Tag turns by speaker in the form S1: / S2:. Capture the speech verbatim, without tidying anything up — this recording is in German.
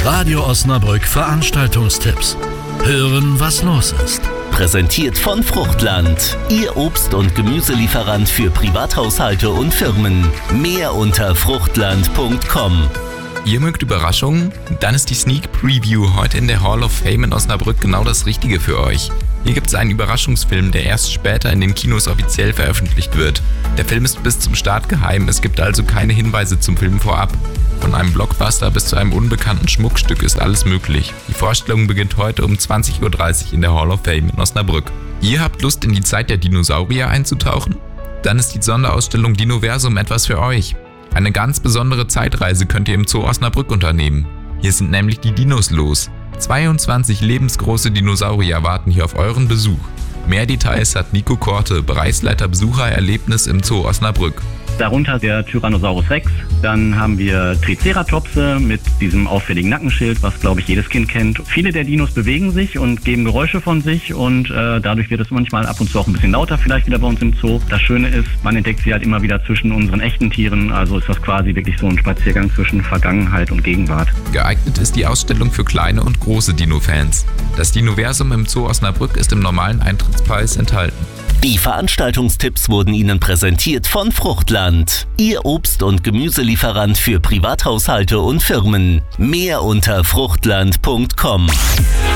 S1: Radio Osnabrück Veranstaltungstipps. Hören, was los ist.
S2: Präsentiert von Fruchtland, Ihr Obst- und Gemüselieferant für Privathaushalte und Firmen. Mehr unter fruchtland punkt com.
S3: Ihr mögt Überraschungen? Dann ist die Sneak Preview heute in der Hall of Fame in Osnabrück genau das Richtige für euch. Hier gibt es einen Überraschungsfilm, der erst später in den Kinos offiziell veröffentlicht wird. Der Film ist bis zum Start geheim, es gibt also keine Hinweise zum Film vorab. Von einem Blockbuster bis zu einem unbekannten Schmuckstück ist alles möglich. Die Vorstellung beginnt heute um zwanzig Uhr dreißig in der Hall of Fame in Osnabrück. Ihr habt Lust, in die Zeit der Dinosaurier einzutauchen? Dann ist die Sonderausstellung Dinoversum etwas für euch. Eine ganz besondere Zeitreise könnt ihr im Zoo Osnabrück unternehmen. Hier sind nämlich die Dinos los. zweiundzwanzig lebensgroße Dinosaurier warten hier auf euren Besuch. Mehr Details hat Nico Korte, Bereichsleiter Besuchererlebnis im Zoo Osnabrück.
S4: Darunter der Tyrannosaurus Rex, dann haben wir Triceratopse mit diesem auffälligen Nackenschild, was glaube ich jedes Kind kennt. Viele der Dinos bewegen sich und geben Geräusche von sich und äh, dadurch wird es manchmal ab und zu auch ein bisschen lauter vielleicht wieder bei uns im Zoo. Das Schöne ist, man entdeckt sie halt immer wieder zwischen unseren echten Tieren, also ist das quasi wirklich so ein Spaziergang zwischen Vergangenheit und Gegenwart.
S3: Geeignet ist die Ausstellung für kleine und große Dino-Fans. Das Dinoversum im Zoo Osnabrück ist im normalen Eintrittspreis enthalten.
S2: Die Veranstaltungstipps wurden Ihnen präsentiert von Fruchtland, Ihr Obst- und Gemüselieferant für Privathaushalte und Firmen. Mehr unter fruchtland punkt com.